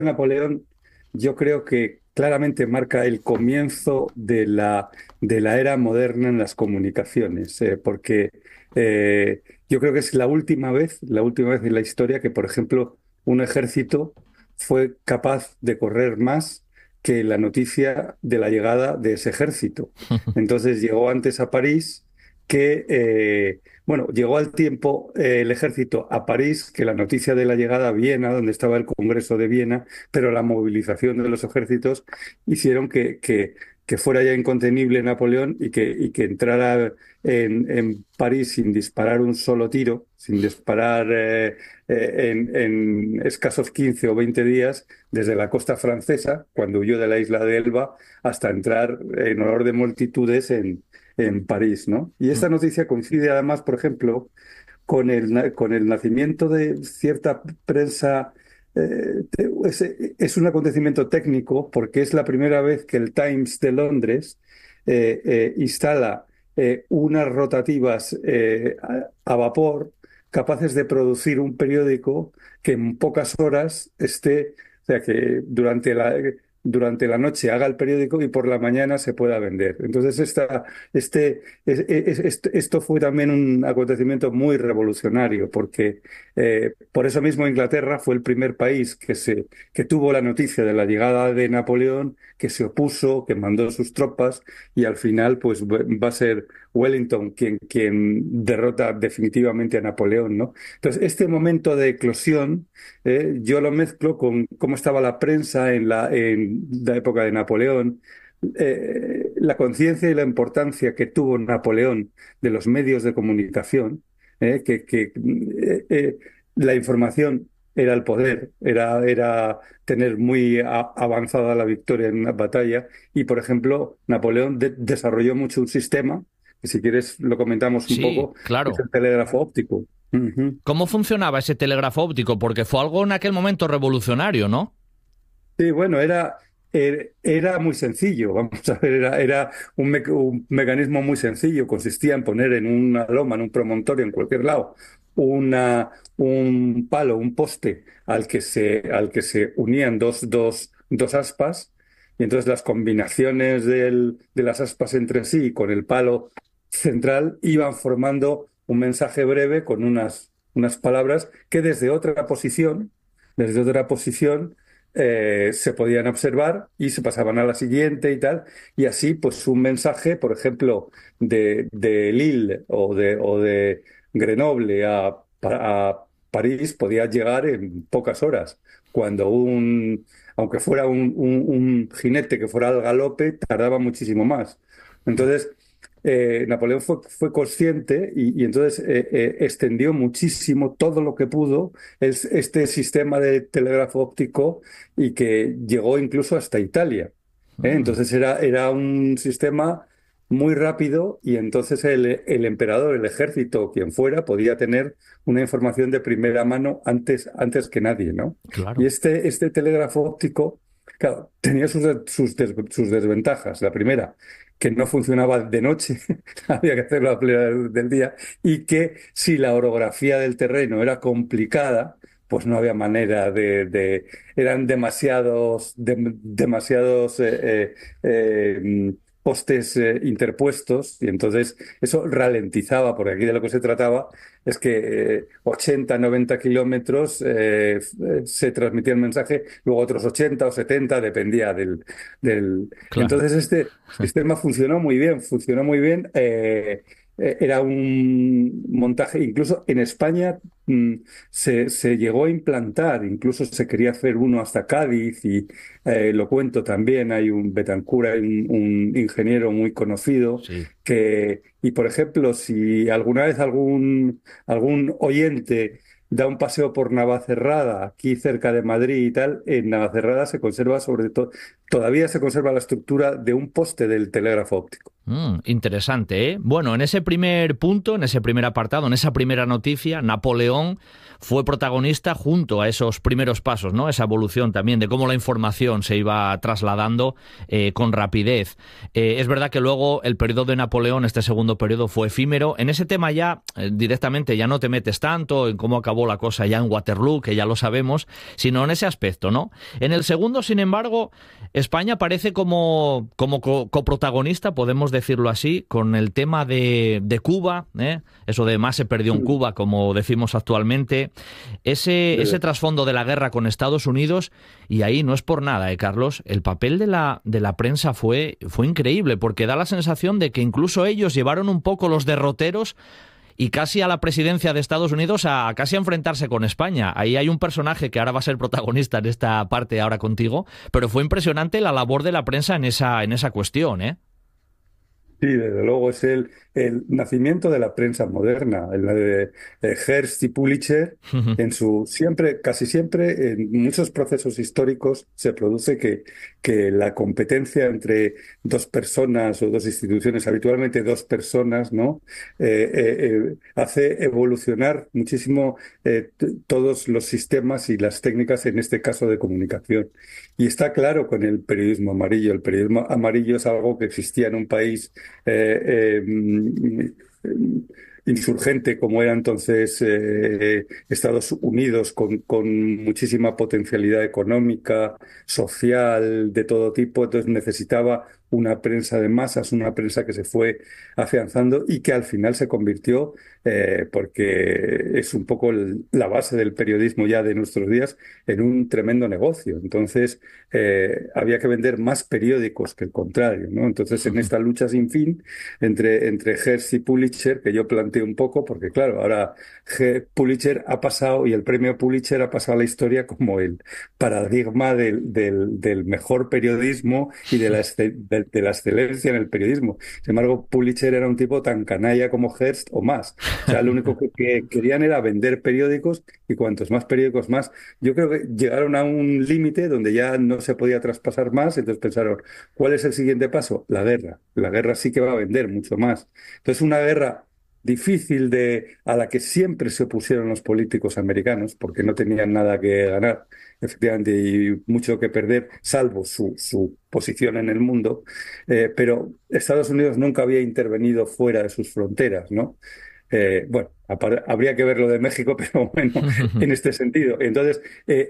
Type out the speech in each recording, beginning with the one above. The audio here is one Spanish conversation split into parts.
Napoleón, yo creo que claramente marca el comienzo de la era moderna en las comunicaciones, porque yo creo que es la última vez en la historia que, por ejemplo, un ejército fue capaz de correr más que la noticia de la llegada de ese ejército. Entonces llegó antes a París bueno, llegó al tiempo el ejército a París que la noticia de la llegada a Viena, donde estaba el Congreso de Viena, pero la movilización de los ejércitos hicieron que fuera ya incontenible Napoleón y que entrara en París sin disparar un solo tiro, sin disparar en escasos 15 o 20 días, desde la costa francesa, cuando huyó de la isla de Elba, hasta entrar en honor de multitudes en París, ¿no? Y esta noticia coincide además, por ejemplo, con el nacimiento de cierta prensa. Es un acontecimiento técnico porque es la primera vez que el Times de Londres instala unas rotativas a vapor capaces de producir un periódico que en pocas horas esté, o sea, que durante la noche haga el periódico y por la mañana se pueda vender. Entonces, esto fue también un acontecimiento muy revolucionario, porque por eso mismo Inglaterra fue el primer país que tuvo la noticia de la llegada de Napoleón, que se opuso, que mandó sus tropas, y al final pues va a ser Wellington quien derrota definitivamente a Napoleón, ¿no? Entonces, este momento de eclosión yo lo mezclo con cómo estaba la prensa en la época de Napoleón, la conciencia y la importancia que tuvo Napoleón de los medios de comunicación, que la información era el poder, era tener muy avanzada la victoria en una batalla. Y, por ejemplo, Napoleón desarrolló mucho un sistema, que si quieres lo comentamos un Sí, poco, que es claro. el telégrafo óptico. Ujú. ¿Cómo funcionaba ese telégrafo óptico? Porque fue algo en aquel momento revolucionario, ¿no? Sí, bueno, era muy sencillo, vamos a ver, era un mecanismo muy sencillo, consistía en poner en una loma, en un promontorio, en cualquier lado, un palo, un poste al que se unían dos aspas, y entonces las combinaciones de las aspas entre sí con el palo central iban formando un mensaje breve con unas palabras que desde otra posición se podían observar y se pasaban a la siguiente y tal. Y así, pues un mensaje, por ejemplo, de Lille o de Grenoble a París podía llegar en pocas horas, cuando aunque fuera un jinete que fuera al galope, tardaba muchísimo más. Entonces, Napoleón fue consciente y entonces extendió muchísimo todo lo que pudo este sistema de telégrafo óptico, y que llegó incluso hasta Italia. Entonces era un sistema muy rápido, y entonces el emperador, el ejército, quien fuera, podía tener una información de primera mano antes que nadie, ¿no? Y Claro. este telégrafo óptico, claro, tenía sus desventajas. La primera, que no funcionaba de noche, había que hacerlo a plena luz del día, y que si la orografía del terreno era complicada, pues no había manera eran demasiados postes interpuestos, y entonces eso ralentizaba, porque aquí de lo que se trataba es que 80, 90 kilómetros se transmitía el mensaje, luego otros 80 o 70, dependía del. Claro. Entonces este sistema funcionó muy bien. Era un montaje, incluso en España se llegó a implantar, incluso se quería hacer uno hasta Cádiz, y lo cuento también, hay un Betancur, hay un ingeniero muy conocido Sí. y por ejemplo, si alguna vez algún oyente da un paseo por Navacerrada, aquí cerca de Madrid y tal, en Navacerrada se conserva sobre todo. todavía se conserva la estructura de un poste del telégrafo óptico. Interesante, ¿eh? Bueno, en ese primer punto, en ese primer apartado, en esa primera noticia, Napoleón fue protagonista junto a esos primeros pasos, ¿no? Esa evolución también de cómo la información se iba trasladando con rapidez. Es verdad que luego el periodo de Napoleón, este segundo periodo, fue efímero. En ese tema ya directamente ya no te metes tanto en cómo acabó la cosa ya en Waterloo, que ya lo sabemos, sino en ese aspecto, ¿no? En el segundo, sin embargo, España parece como coprotagonista, podemos decirlo así, con el tema de Cuba, ¿eh? Eso de más se perdió en Cuba, como decimos actualmente, ese trasfondo de la guerra con Estados Unidos, y ahí no es por nada, Carlos, el papel de la prensa fue increíble, porque da la sensación de que incluso ellos llevaron un poco los derroteros y casi a la presidencia de Estados Unidos a casi a enfrentarse con España. Ahí hay un personaje que ahora va a ser protagonista en esta parte ahora contigo, pero fue impresionante la labor de la prensa en esa cuestión, ¿eh? Sí, desde luego es el nacimiento de la prensa moderna, la de Hearst y Pulitzer. Casi siempre, en muchos procesos históricos se produce que la competencia entre dos personas o dos instituciones, habitualmente dos personas, ¿no? Hace evolucionar muchísimo todos los sistemas y las técnicas, en este caso de comunicación. Y está claro con el periodismo amarillo. El periodismo amarillo es algo que existía en un país insurgente como era entonces Estados Unidos, con muchísima potencialidad económica, social, de todo tipo. Entonces necesitaba una prensa de masas, una prensa que se fue afianzando y que al final se convirtió, porque es un poco la base del periodismo ya de nuestros días, en un tremendo negocio. Entonces había que vender más periódicos que el contrario, ¿no? Entonces, en esta lucha sin fin entre Hearst y Pulitzer, que yo planteo un poco, porque claro, ahora Pulitzer ha pasado, y el premio Pulitzer ha pasado a la historia como el paradigma del mejor periodismo y de la excelencia en el periodismo. Sin embargo, Pulitzer era un tipo tan canalla como Hearst o más. O sea, lo único que querían era vender periódicos, y cuantos más periódicos más. Yo creo que llegaron a un límite donde ya no se podía traspasar más, entonces pensaron, ¿cuál es el siguiente paso? La guerra. La guerra sí que va a vender mucho más. Entonces, una guerra difícil a la que siempre se opusieron los políticos americanos, porque no tenían nada que ganar, efectivamente, y mucho que perder, salvo su posición en el mundo. Pero Estados Unidos nunca había intervenido fuera de sus fronteras, ¿no? Bueno, habría que ver lo de México, pero bueno, en este sentido. Entonces,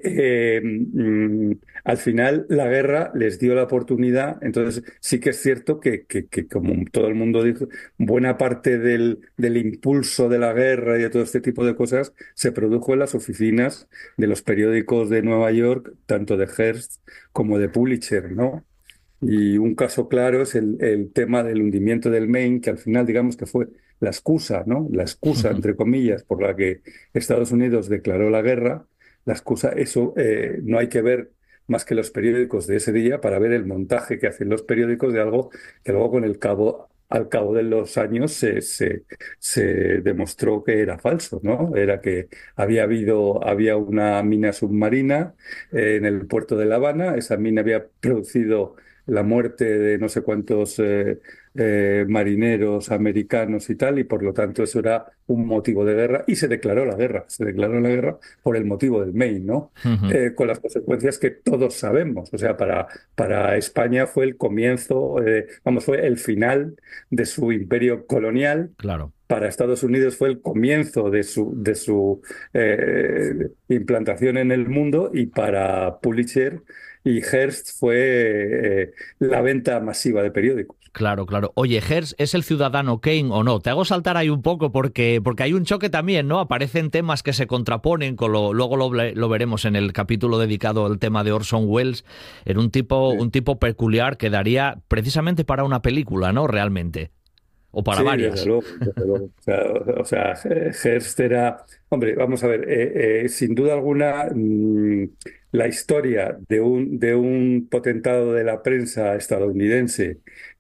al final la guerra les dio la oportunidad. Entonces, sí que es cierto que como todo el mundo dijo, buena parte del impulso de la guerra y de todo este tipo de cosas se produjo en las oficinas de los periódicos de Nueva York, tanto de Hearst como de Pulitzer, ¿no? Y un caso claro es el tema del hundimiento del Maine, que al final digamos que fue la excusa, ¿no? La excusa, entre comillas, por la que Estados Unidos declaró la guerra. La excusa, eso no hay que ver más que los periódicos de ese día para ver el montaje que hacen los periódicos de algo que luego al cabo de los años se demostró que era falso, ¿no? Era que había una mina submarina en el puerto de La Habana. Esa mina había producido la muerte de no sé cuántos marineros americanos y tal, y por lo tanto eso era un motivo de guerra, y se declaró la guerra. Se declaró la guerra por el motivo del Maine, ¿no? Con las consecuencias que todos sabemos. O sea, para España fue el comienzo, fue el final de su imperio colonial. Claro. Para Estados Unidos fue el comienzo de su implantación en el mundo, y para Pulitzer y Hearst fue la venta masiva de periódicos. Claro, claro. Oye, ¿Hearst es el ciudadano Kane o no? Te hago saltar ahí un poco porque hay un choque también, ¿no? Aparecen temas que se contraponen, luego lo veremos en el capítulo dedicado al tema de Orson Welles. Era un tipo peculiar que daría precisamente para una película, ¿no? Realmente. O para Sí, desde varias. luego, desde luego. O sea, Hearst era, hombre, vamos a ver, sin duda alguna, la historia de un potentado de la prensa estadounidense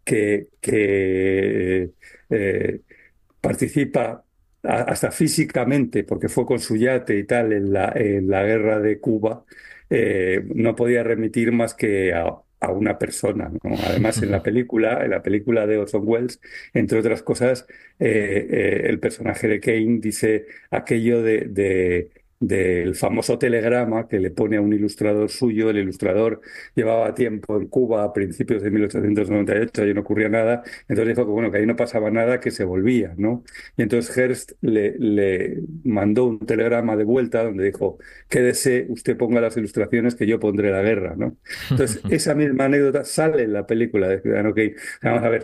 que participa hasta físicamente, porque fue con su yate y tal en la guerra de Cuba, no podía remitir más que a una persona, ¿no? Además, en la película de Orson Welles, entre otras cosas, el personaje de Kane dice aquello del famoso telegrama que le pone a un ilustrador suyo. El ilustrador llevaba tiempo en Cuba a principios de 1898 y no ocurría nada. Entonces dijo que bueno, que ahí no pasaba nada, que se volvía, ¿no? Y entonces Hearst le mandó un telegrama de vuelta donde dijo: quédese, usted ponga las ilustraciones que yo pondré la guerra, ¿no? Entonces, esa misma anécdota sale en la película de Ciudadano Kane. Vamos a ver,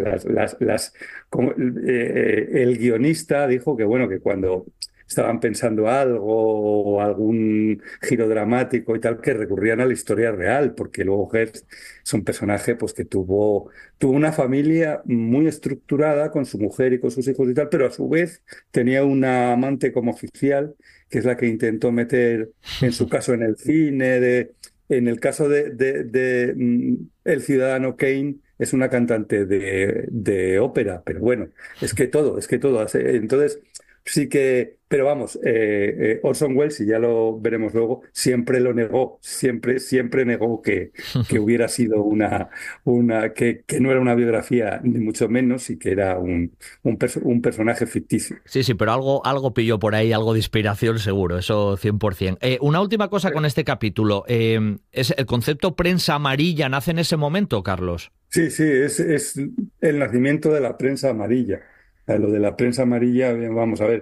el guionista dijo que bueno, que cuando estaban pensando algo o algún giro dramático y tal, que recurrían a la historia real, porque luego Hearst es un personaje pues que tuvo una familia muy estructurada con su mujer y con sus hijos y tal, pero a su vez tenía una amante como oficial, que es la que intentó meter, en su caso, en el cine. En el caso de El Ciudadano Kane, es una cantante de ópera, pero bueno, es que todo. Entonces, sí que, pero vamos, Orson Welles, y ya lo veremos luego, siempre lo negó, siempre negó que hubiera sido que no era una biografía, ni mucho menos, y que era un personaje ficticio. Sí, sí, pero algo pilló por ahí, algo de inspiración seguro, eso 100%. Una última cosa con este capítulo. ¿Es el concepto prensa amarilla nace en ese momento, Carlos? Sí, sí, es el nacimiento de la prensa amarilla. Lo de la prensa amarilla, vamos a ver,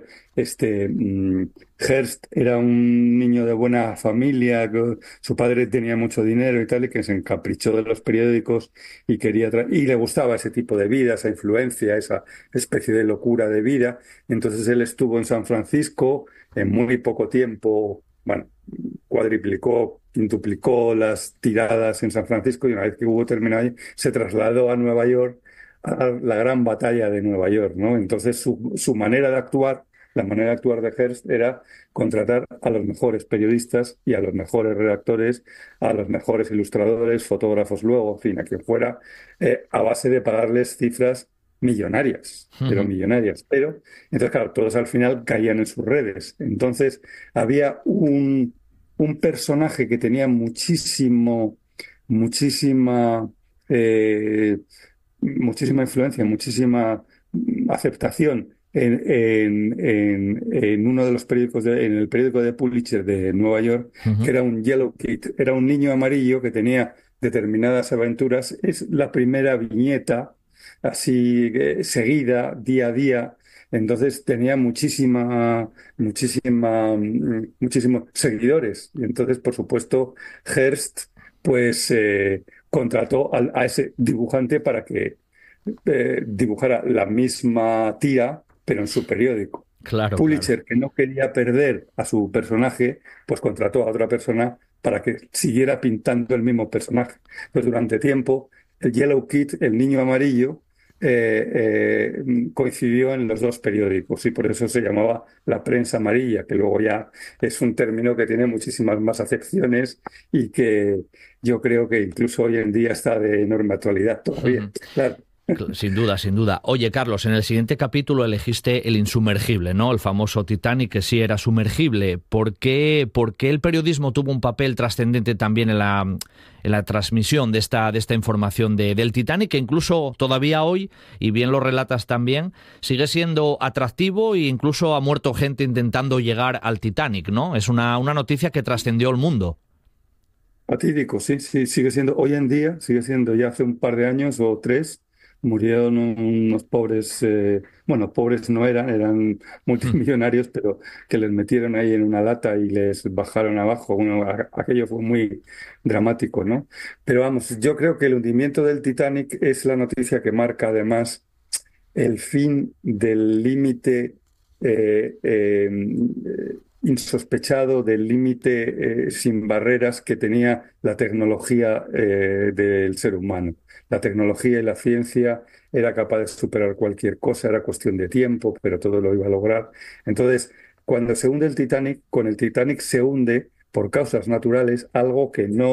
Hearst era un niño de buena familia, que su padre tenía mucho dinero y tal, y que se encaprichó de los periódicos y y le gustaba ese tipo de vida, esa influencia, esa especie de locura de vida. Entonces él estuvo en San Francisco en muy poco tiempo. Bueno, cuadriplicó, quintuplicó las tiradas en San Francisco, y una vez que hubo terminado ahí, se trasladó a Nueva York, a la gran batalla de Nueva York, ¿no? Entonces su manera de actuar, la manera de actuar de Hearst, era contratar a los mejores periodistas y a los mejores redactores, a los mejores ilustradores, fotógrafos luego, en fin, a quien fuera, a base de pagarles cifras millonarias, pero millonarias. Pero, entonces, claro, todos al final caían en sus redes. Entonces, había un personaje que tenía muchísima, eh, muchísima influencia, muchísima aceptación en uno de los periódicos, en el periódico de Pulitzer de Nueva York, que era un Yellow Kid, era un niño amarillo que tenía determinadas aventuras. Es la primera viñeta así seguida, día a día. Entonces tenía muchísimos seguidores. Y entonces, por supuesto, Hearst pues contrató a ese dibujante para que dibujara la misma tira, pero en su periódico. Claro, claro. Pulitzer, que no quería perder a su personaje, pues contrató a otra persona para que siguiera pintando el mismo personaje. Pues durante tiempo, el Yellow Kid, el niño amarillo, coincidió en los dos periódicos, y por eso se llamaba la prensa amarilla, que luego ya es un término que tiene muchísimas más acepciones y que yo creo que incluso hoy en día está de enorme actualidad todavía. Claro. Sin duda, sin duda. Oye, Carlos, en el siguiente capítulo elegiste el insumergible, ¿no? El famoso Titanic, que sí era sumergible. ¿Por qué el periodismo tuvo un papel trascendente también en la transmisión de esta información del Titanic, que incluso todavía hoy, y bien lo relatas también, sigue siendo atractivo e incluso ha muerto gente intentando llegar al Titanic, ¿no? Es una noticia que trascendió el mundo. Fatídico, sí, sí, sigue siendo, hoy en día, sigue siendo, ya hace un par de años o tres, murieron unos pobres, bueno, pobres no eran multimillonarios, pero que les metieron ahí en una lata y les bajaron abajo. Bueno, aquello fue muy dramático, ¿no? Pero vamos, yo creo que el hundimiento del Titanic es la noticia que marca además el fin del límite insospechado, del límite sin barreras que tenía la tecnología del ser humano. La tecnología y la ciencia era capaz de superar cualquier cosa, era cuestión de tiempo, pero todo lo iba a lograr. Entonces, cuando se hunde el Titanic, con el Titanic se hunde por causas naturales algo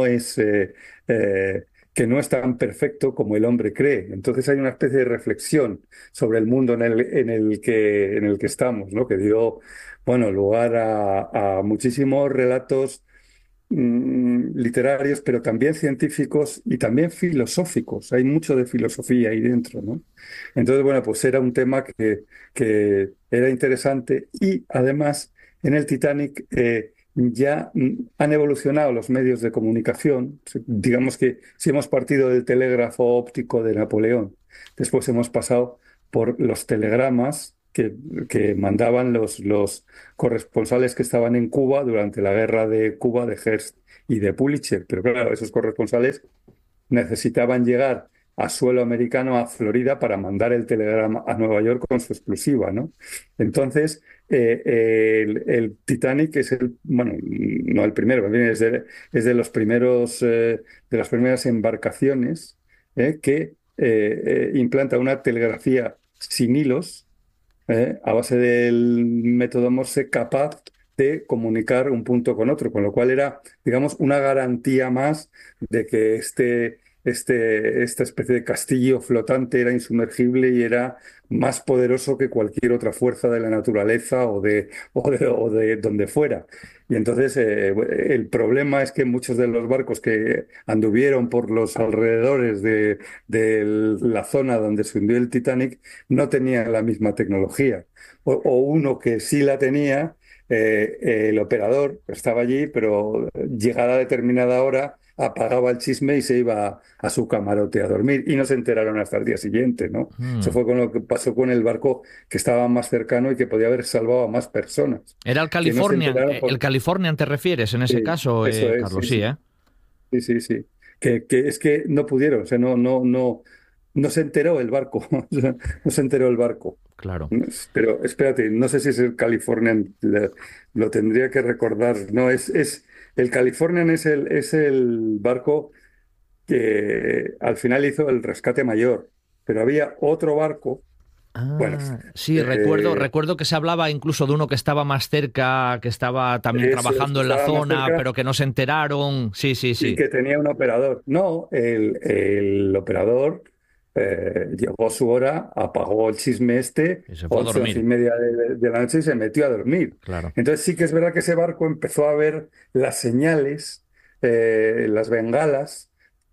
eh, que no es tan perfecto como el hombre cree. Entonces hay una especie de reflexión sobre el mundo en el que estamos, ¿no? Que dio, bueno, lugar a muchísimos relatos literarios, pero también científicos y también filosóficos. Hay mucho de filosofía ahí dentro, ¿no? Entonces, bueno, pues era un tema que era interesante y además en el Titanic ya han evolucionado los medios de comunicación. Digamos que si hemos partido del telégrafo óptico de Napoleón, después hemos pasado por los telegramas que mandaban los corresponsales que estaban en Cuba durante la guerra de Cuba de Hearst y de Pulitzer. Pero claro, esos corresponsales necesitaban llegar a suelo americano, a Florida, para mandar el telegrama a Nueva York con su exclusiva, ¿no? Entonces, el Titanic es bueno, no el primero, más bien es de los primeros, de las primeras embarcaciones que implanta una telegrafía sin hilos a base del método Morse capaz de comunicar un punto con otro, con lo cual era, digamos, una garantía más de que esta especie de castillo flotante era insumergible y era más poderoso que cualquier otra fuerza de la naturaleza o de donde fuera. Y entonces el problema es que muchos de los barcos que anduvieron por los alrededores de la zona donde se hundió el Titanic no tenían la misma tecnología. O uno que sí la tenía, el operador estaba allí, pero llegada a determinada hora apagaba el chisme y se iba a su camarote a dormir y no se enteraron hasta el día siguiente, ¿no? Eso Mm. fue con lo que pasó con el barco que estaba más cercano y que podía haber salvado a más personas, Era que no se enteraron El Californian te refieres en ese Sí, caso, eso es, Carlos, sí, sí, sí, ¿eh? sí, sí, sí. Que es que no pudieron, o sea, no se enteró el barco, o sea, no se enteró el barco. Claro. Pero espérate, no sé si es el Californian, lo tendría que recordar. No, el Californian es el barco que al final hizo el rescate mayor, pero había otro barco, bueno, Ah, sí, eh, recuerdo que se hablaba incluso de uno que estaba más cerca, que estaba también eso es, que trabajando en la estaba más zona, cerca pero que no se enteraron. Sí, sí, y sí. que tenía un operador. No, el operador llegó su hora, apagó el chisme Y se fue a 11, 11 y dormir. media de la noche y se metió a dormir. Claro. Entonces sí que es verdad que ese barco empezó a ver las señales, las bengalas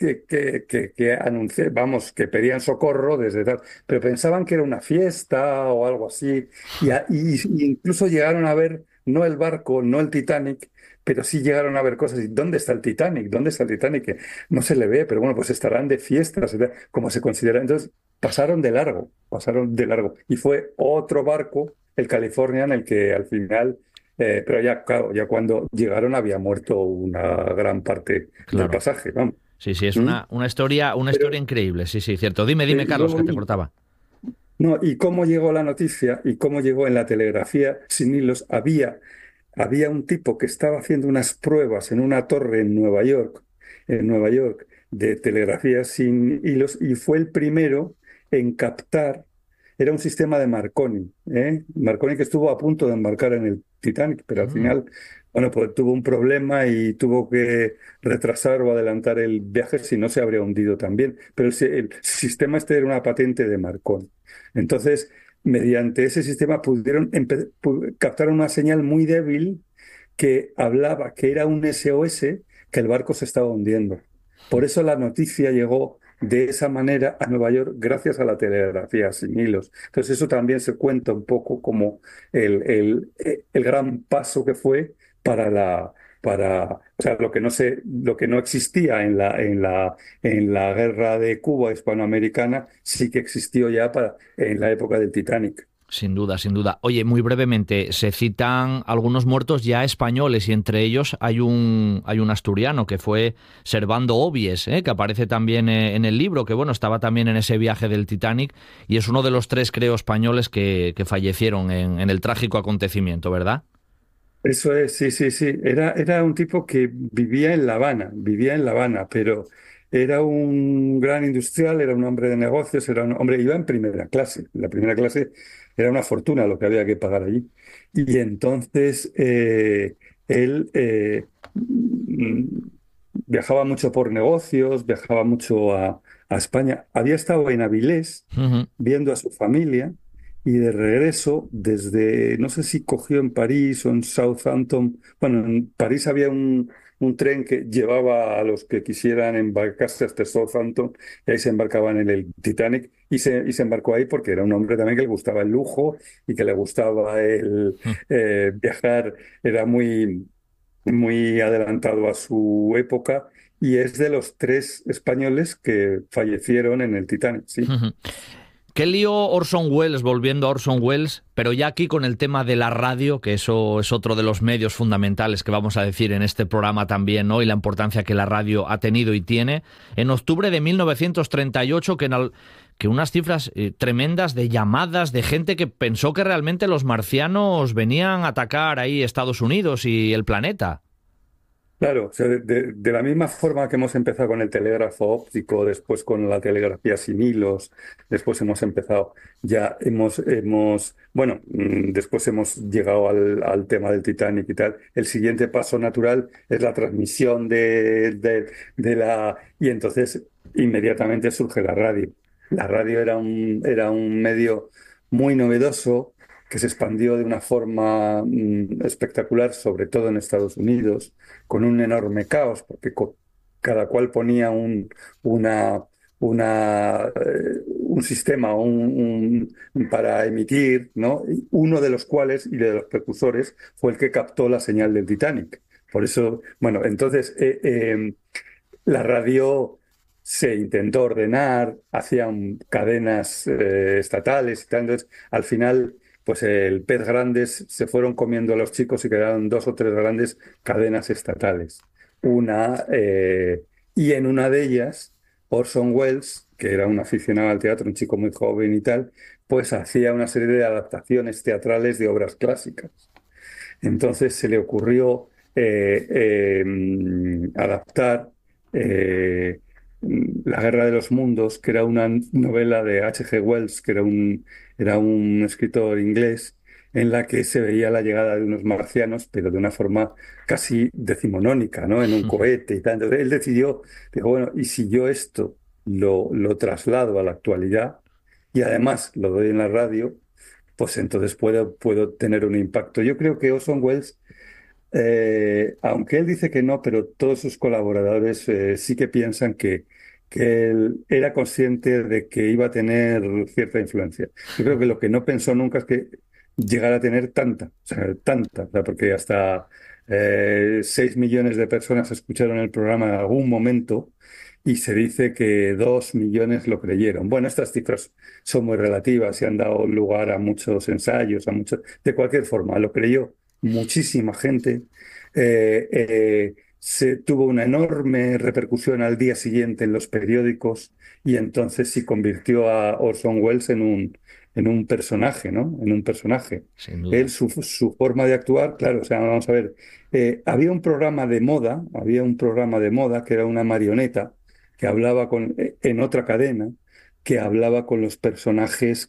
vamos, que pedían socorro desde tal, pero pensaban que era una fiesta o algo así, y incluso llegaron a ver no el barco, no el Titanic, pero sí llegaron a ver cosas. ¿Y dónde está el Titanic? ¿Dónde está el Titanic? Que no se le ve, pero bueno, pues estarán de fiestas, como se considera. Entonces pasaron de largo. Y fue otro barco, el Californian, el que al final, pero ya, claro, ya cuando llegaron había muerto una gran parte del Claro. pasaje, vamos. Sí, sí, es ¿Mm? una Pero historia increíble. Sí, sí, cierto. Dime, Carlos, luego, que te cortaba. no, y cómo llegó la noticia y cómo llegó en la telegrafía sin hilos, había un tipo que estaba haciendo unas pruebas en una torre en Nueva York, de telegrafía sin hilos, y fue el primero en captar. Era un sistema de Marconi, ¿eh? Marconi, que estuvo a punto de embarcar en el Titanic, pero al Mm, final, bueno, pues tuvo un problema y tuvo que retrasar o adelantar el viaje, si no se habría hundido también. Pero el sistema este era una patente de Marconi. Entonces, mediante ese sistema pudieron captar una señal muy débil que hablaba que era un SOS, que el barco se estaba hundiendo. Por eso la noticia llegó de esa manera a Nueva York gracias a la telegrafía sin hilos. Entonces eso también se cuenta un poco como el gran paso que fue o sea, lo que no existía en la guerra de Cuba hispanoamericana, sí que existió ya en la época del Titanic. sin duda, sin duda. Oye, muy brevemente, se citan algunos muertos ya españoles y entre ellos hay un asturiano que fue Servando Obies, que aparece también en el libro, que bueno, estaba también en ese viaje del Titanic y es uno de los tres, creo, españoles que fallecieron en el trágico acontecimiento, ¿verdad? Eso es, sí, sí, sí. Era un tipo que vivía en La Habana, pero era un gran industrial, era un hombre de negocios, era un hombre, iba en primera clase. La primera clase era una fortuna lo que había que pagar allí. Y entonces él viajaba mucho por negocios, viajaba mucho a España. Había estado en Avilés Ujú. viendo a su familia y de regreso no sé si cogió en París o en Southampton. Bueno, en París había un tren que llevaba a los que quisieran embarcarse hasta Southampton, y ahí se embarcaban en el Titanic, y se embarcó ahí porque era un hombre también que le gustaba el lujo y que le gustaba el viajar, era muy adelantado a su época, y es de los tres españoles que fallecieron en el Titanic, sí. ¿Qué lío Orson Welles, volviendo a Orson Welles, pero ya aquí con el tema de la radio, que eso es otro de los medios fundamentales que vamos a decir en este programa también, ¿no? Y la importancia que la radio ha tenido y tiene. En octubre de 1938, que unas cifras tremendas de llamadas de gente que pensó que realmente los marcianos venían a atacar ahí Estados Unidos y el planeta. Claro, o sea, de la misma forma que hemos empezado con el telégrafo óptico, después con la telegrafía sin hilos, después después hemos llegado al tema del Titanic y tal. El siguiente paso natural es la transmisión y entonces inmediatamente surge la radio. La radio era un medio muy novedoso que se expandió de una forma espectacular, sobre todo en Estados Unidos, con un enorme caos, porque cada cual ponía una, un sistema para emitir, ¿no? Y uno de los cuales, y de los precursores, fue el que captó la señal del Titanic. Por eso, bueno, entonces la radio se intentó ordenar, hacían cadenas estatales y tal, entonces al final pues el pez grandes se fueron comiendo a los chicos y quedaron dos o tres grandes cadenas estatales. Una, y en una de ellas, Orson Welles, que era un aficionado al teatro, un chico muy joven y tal, pues hacía una serie de adaptaciones teatrales de obras clásicas. Entonces se le ocurrió adaptar eh, La Guerra de los Mundos, que era una novela de H. G. Wells, que era un escritor inglés, en la que se veía la llegada de unos marcianos, pero de una forma casi decimonónica, ¿no? En un cohete y tal. Entonces él dijo, bueno, ¿y si yo esto lo traslado a la actualidad y además lo doy en la radio? Pues entonces puedo tener un impacto. Yo creo que Orson Welles, aunque él dice que no, pero todos sus colaboradores sí que piensan que él era consciente de que iba a tener cierta influencia. Yo creo que lo que no pensó nunca es que llegara a tener tanta, o sea, porque hasta 6 millones de personas escucharon el programa en algún momento, y se dice que 2 millones lo creyeron. Bueno, estas cifras son muy relativas y han dado lugar a muchos ensayos, de cualquier forma, lo creyó muchísima gente. Se tuvo una enorme repercusión al día siguiente en los periódicos, y entonces sí convirtió a Orson Welles en un personaje, ¿no? En un personaje. Sin duda. Él, su forma de actuar, claro, o sea, vamos a ver, había un programa de moda que era una marioneta que hablaba en otra cadena, que hablaba con los personajes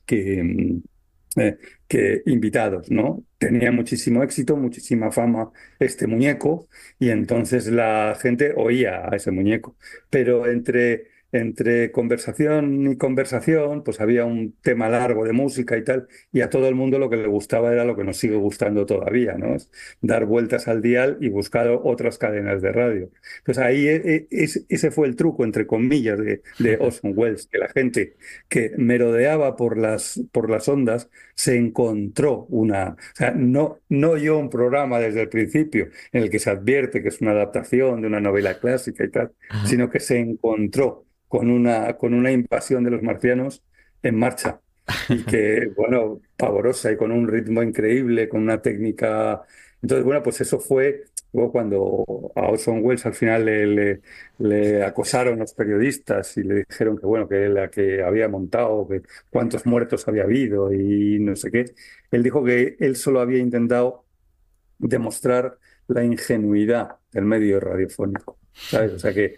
que invitados, ¿no? Tenía muchísimo éxito, muchísima fama este muñeco, y entonces la gente oía a ese muñeco. Pero entre conversación y conversación, pues había un tema largo de música y tal, y a todo el mundo lo que le gustaba era lo que nos sigue gustando todavía, ¿no? Es dar vueltas al dial y buscar otras cadenas de radio. Entonces ahí ese fue el truco, entre comillas, de Orson Welles, que la gente que merodeaba por las ondas se encontró o sea, no oyó un programa desde el principio en el que se advierte que es una adaptación de una novela clásica y tal, sino que se encontró con una invasión de los marcianos en marcha, y que, bueno, pavorosa y con un ritmo increíble, con una técnica. Entonces, bueno, pues eso fue luego cuando a Orson Welles al final le acosaron los periodistas y le dijeron que, bueno, que la que había montado, que cuántos muertos había habido y no sé qué. Él dijo que él solo había intentado demostrar la ingenuidad del medio radiofónico, ¿sabes? O sea que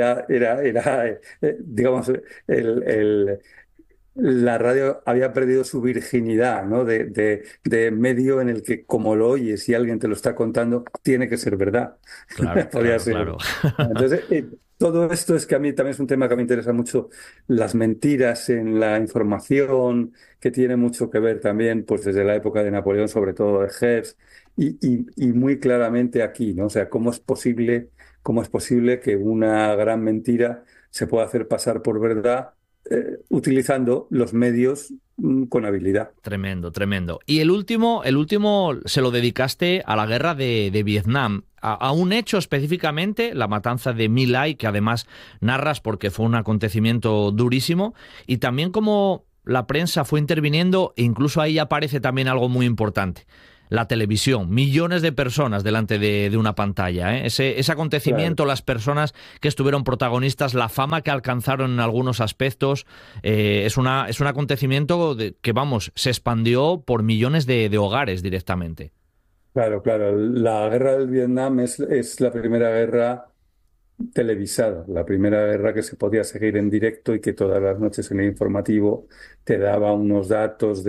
digamos, el, la radio había perdido su virginidad, ¿no? De medio en el que, como lo oyes y alguien te lo está contando, tiene que ser verdad. Claro, Podría claro, ser. claro. Entonces, todo esto es que a mí también es un tema que me interesa mucho, las mentiras en la información, que tiene mucho que ver también, pues desde la época de Napoleón, sobre todo de Herbst, y muy claramente aquí, ¿no? O sea, ¿cómo es posible cómo es posible que una gran mentira se pueda hacer pasar por verdad utilizando los medios con habilidad. Tremendo, tremendo. Y el último se lo dedicaste a la guerra de Vietnam, a un hecho específicamente, la matanza de My Lai, que además narras porque fue un acontecimiento durísimo, y también cómo la prensa fue interviniendo, e incluso ahí aparece también algo muy importante. La televisión, millones de personas delante de una pantalla, ¿eh? Ese Claro. acontecimiento, las personas que estuvieron protagonistas, la fama que alcanzaron en algunos aspectos, es un acontecimiento que, vamos, se expandió por millones de hogares directamente. Claro, claro. La guerra del Vietnam es la primera guerra televisada, la primera guerra que se podía seguir en directo y que todas las noches en el informativo te daba unos datos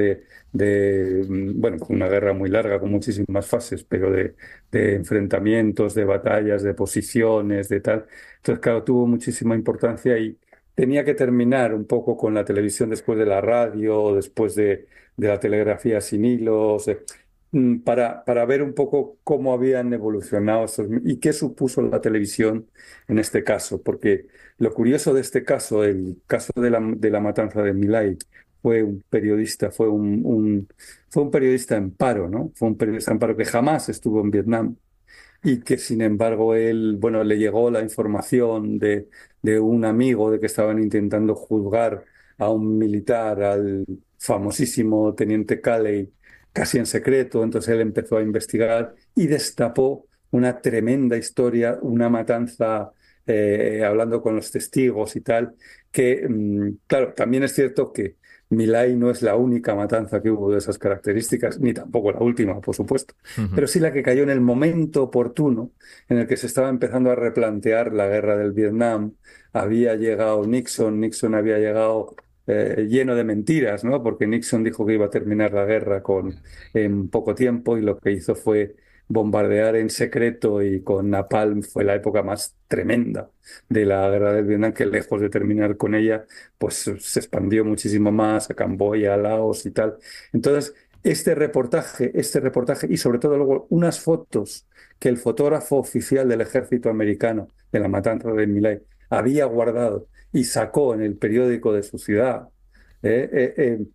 bueno, una guerra muy larga con muchísimas fases, pero de enfrentamientos, de batallas, de posiciones, de tal. Entonces, claro, tuvo muchísima importancia y tenía que terminar un poco con la televisión después de la radio, después de la telegrafía sin hilos. Para ver un poco cómo habían evolucionado estos y qué supuso la televisión en este caso, porque lo curioso de este caso, el caso de la matanza de My Lai, fue un periodista, fue un periodista en paro, ¿no? Fue un periodista en paro que jamás estuvo en Vietnam y que sin embargo él, bueno, le llegó la información de un amigo de que estaban intentando juzgar a un militar, al famosísimo teniente Calley, casi en secreto. Entonces él empezó a investigar y destapó una tremenda historia, una matanza, hablando con los testigos y tal, que, claro, también es cierto que My Lai no es la única matanza que hubo de esas características, ni tampoco la última, por supuesto, pero sí la que cayó en el momento oportuno en el que se estaba empezando a replantear la guerra del Vietnam. Había llegado Nixon, Nixon había llegado lleno de mentiras, ¿no? Porque Nixon dijo que iba a terminar la guerra en poco tiempo y lo que hizo fue bombardear en secreto y con napalm. Fue la época más tremenda de la guerra del Vietnam, que lejos de terminar con ella, pues se expandió muchísimo más a Camboya, a Laos y tal. Entonces, este reportaje y sobre todo luego unas fotos que el fotógrafo oficial del ejército americano de la matanza de My Lai había guardado y sacó en el periódico de su ciudad, eh, eh, eh,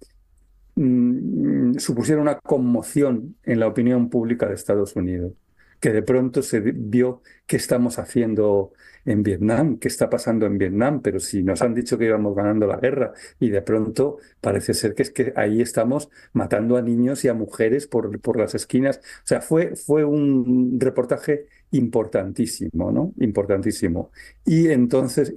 supusieron una conmoción en la opinión pública de Estados Unidos, que de pronto se vio qué estamos haciendo en Vietnam, qué está pasando en Vietnam, pero si nos han dicho que íbamos ganando la guerra y de pronto parece ser que es que ahí estamos matando a niños y a mujeres por las esquinas. O sea, fue un reportaje importantísimo, ¿no? Importantísimo. Y entonces,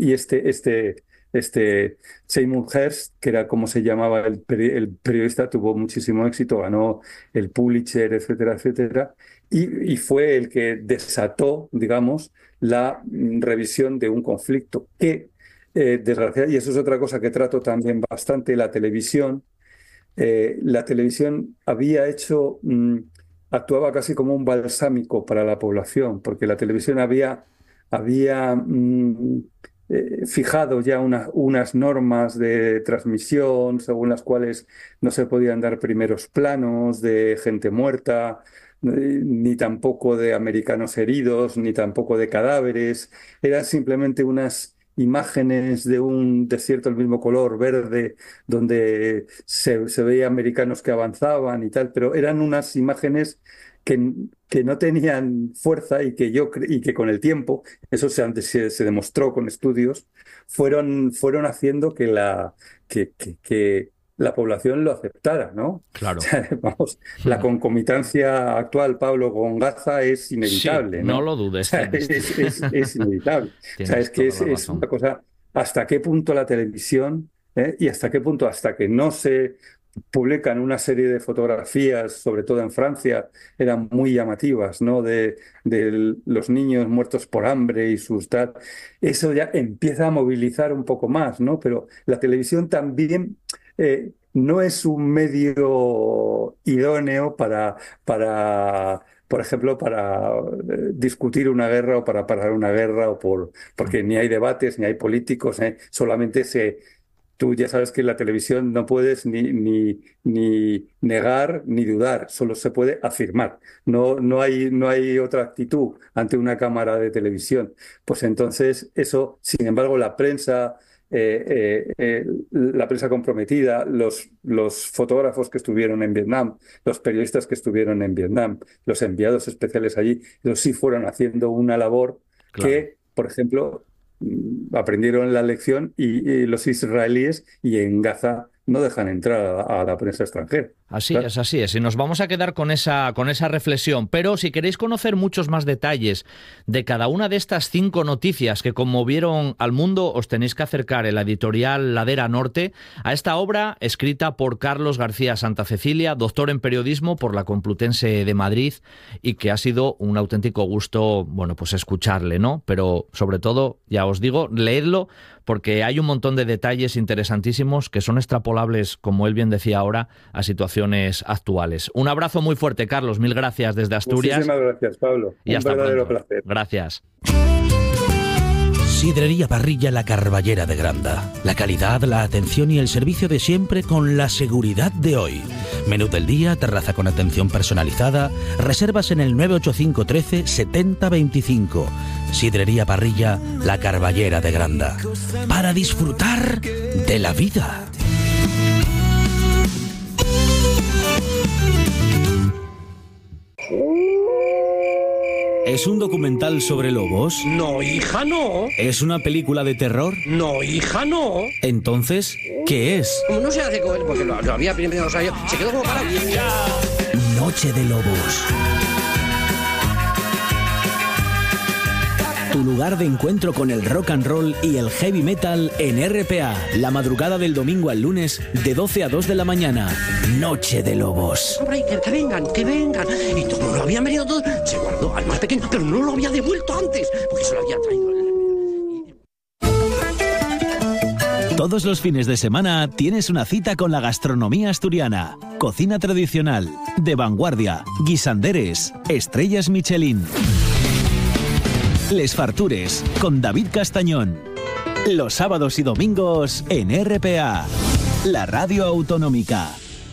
este Seymour Hersh, que era como se llamaba el periodista, tuvo muchísimo éxito, ganó el Pulitzer, etcétera, etcétera, y fue el que desató, digamos, la revisión de un conflicto que, desgraciadamente, y eso es otra cosa que trato también bastante, la televisión actuaba casi como un balsámico para la población, porque la televisión había fijado ya unas normas de transmisión según las cuales no se podían dar primeros planos de gente muerta, ni tampoco de americanos heridos, ni tampoco de cadáveres. Eran simplemente unas imágenes de un desierto del mismo color, verde, donde se veía americanos que avanzaban y tal, pero eran unas imágenes que no tenían fuerza y que con el tiempo, eso se demostró con estudios, fueron haciendo que la población lo aceptara, ¿no? O Claro. sea, vamos, la concomitancia actual, Pablo, con Gaza es Sí, inevitable, ¿no? no O lo dudes, sea, es inevitable. O sea, tienes es que toda la es razón. una cosa, hasta qué punto la televisión, y hasta qué punto, hasta que no se publican una serie de fotografías, sobre todo en Francia, eran muy llamativas, ¿no? De los niños muertos por hambre y sus tal. Eso ya empieza a movilizar un poco más, ¿no? Pero la televisión también no es un medio idóneo por ejemplo, para discutir una guerra o para parar una guerra porque ni hay debates, ni hay políticos, solamente Tú ya sabes que en la televisión no puedes ni negar ni dudar, solo se puede afirmar. No hay otra actitud ante una cámara de televisión. Pues entonces eso, sin embargo, la prensa comprometida, los fotógrafos que estuvieron en Vietnam, los periodistas que estuvieron en Vietnam, los enviados especiales allí, ellos sí fueron haciendo una labor que, por ejemplo, aprendieron la lección y los israelíes y en Gaza no dejan entrar a la prensa extranjera. Así es. Y nos vamos a quedar con esa reflexión. Pero si queréis conocer muchos más detalles de cada una de estas 5 noticias que conmovieron al mundo, os tenéis que acercar en la editorial Ladera Norte a esta obra escrita por Carlos García Santa Cecilia, doctor en periodismo por la Complutense de Madrid, y que ha sido un auténtico gusto, bueno, pues escucharle, ¿no? Pero sobre todo, ya os digo, leedlo, porque hay un montón de detalles interesantísimos que son extrapolables, como él bien decía ahora, a situaciones actuales. Un abrazo muy fuerte, Carlos. Mil gracias desde Asturias. Muchísimas gracias, Pablo. Y hasta verdadero pronto. placer. Gracias. Sidrería Parrilla La Carballera de Granda. La calidad, la atención y el servicio de siempre con la seguridad de hoy. Menú del día, terraza con atención personalizada. Reservas en el 985 13 70 25. Sidrería Parrilla La Carballera de Granda. Para disfrutar de la vida. ¿Es un documental sobre lobos? No, hija, no. ¿Es una película de terror? No, hija, no. Entonces, ¿qué es? Como no se hace con él, porque lo había primero, se quedó como para... Noche de Lobos. Tu lugar de encuentro con el rock and roll y el heavy metal en RPA. La madrugada del domingo al lunes de 12 a 2 de la mañana. Noche de Lobos. Hombre, que vengan. Y no lo habían venido todo. Se guardó al más pequeño, pero no lo había devuelto antes, porque se lo había traído. Todos los fines de semana tienes una cita con la gastronomía asturiana. Cocina tradicional, de vanguardia, guisanderes, estrellas Michelin. Les Fartures, con David Castañón. Los sábados y domingos en RPA, la radio autonómica.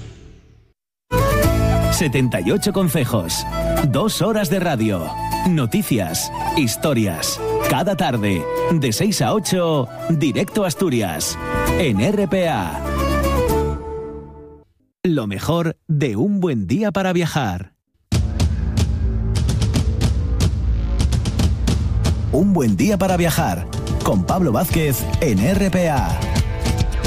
78 concejos, 2 horas de radio, noticias, historias. Cada tarde, de 6 a 8, directo a Asturias, en RPA. Lo mejor de un buen día para viajar. Un buen día para viajar, con Pablo Vázquez en RPA.